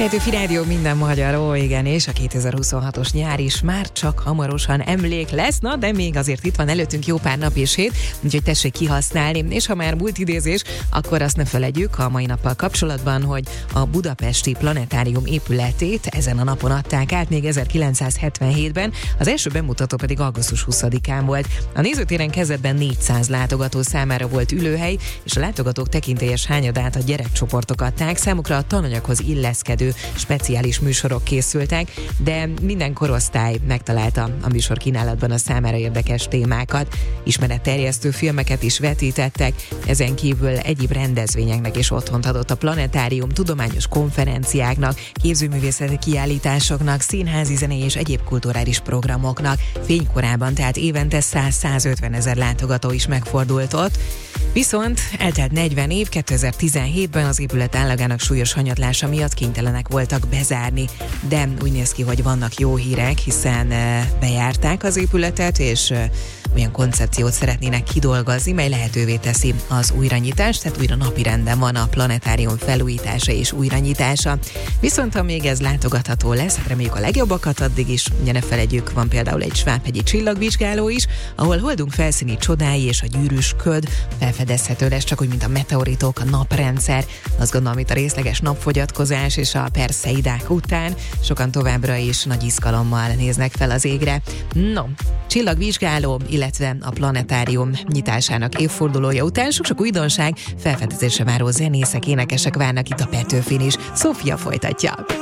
Petőfi Rádió, minden magyar, ó igen, és a 2026-os nyár is már csak hamarosan emlék lesz, na de még azért itt van előttünk jó pár nap és hét, úgyhogy tessék kihasználni, és ha már múlt idézés, akkor azt ne feledjük a mai nappal kapcsolatban, hogy a budapesti planetárium épületét ezen a napon adták át még 1977-ben, az első bemutató pedig augusztus 20-án volt. A nézőtéren kezdetben 400 látogató számára volt ülőhely, és a látogatók tekintélyes hányadát a gyerekcsoportok adták, számukra a tananyaghoz illeszkedő speciális műsorok készültek, de minden korosztály megtalálta a műsor kínálatban a számára érdekes témákat. Ismeretterjesztő filmeket is vetítettek, ezen kívül egyéb rendezvényeknek is otthont adott a planetárium, tudományos konferenciáknak, képzőművészeti kiállításoknak, színházi, zenei és egyéb kulturális programoknak. Fénykorában tehát évente 100-150 ezer látogató is megfordult ott. Viszont eltelt 40 év, 2017-ben az épület állagának súlyos hanyatlása miatt kénytelenek voltak bezárni, de úgy néz ki, hogy vannak jó hírek, hiszen bejárták az épületet, és olyan koncepciót szeretnének kidolgozni, mely lehetővé teszi az újranyitást, tehát újra napirenden van a planetárium felújítása és újranyitása. Viszont ha még ez látogatható lesz, hát reméljük a legjobbakat addig is, ugye ne feledjük, van például egy svábhegyi csillagvizsgáló is, ahol holdunk felszíni csodái és a gyűrűs köd felfedezhető lesz, csak úgy, mint a meteoritok, a naprendszer, azt gondolom, itt a részleges napfogyatkozás és a perszeidák után sokan továbbra is nagy izgalommal néznek fel az égre. No, csillagvizsgáló, illetve a planetárium nyitásának évfordulója után sok újdonság, felfedezésre váró zenészek, énekesek várnak itt a Petőfin is. Szófia folytatja.